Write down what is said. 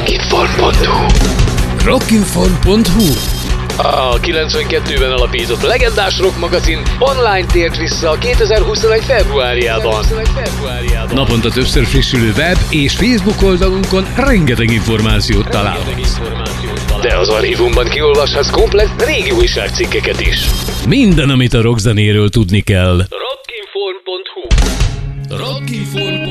Rockinform.hu. Rockinform.hu. A 92-ben alapított legendás rock magazin online tért vissza a 2021 februárjában. Naponta többször frissülő web és Facebook oldalunkon rengeteg információt találhatsz. De az archívumban kiolvashatsz komplett régi újságcikkeket is. Minden, amit a rockzenéről tudni kell. Rockinform.hu. Rockinform.hu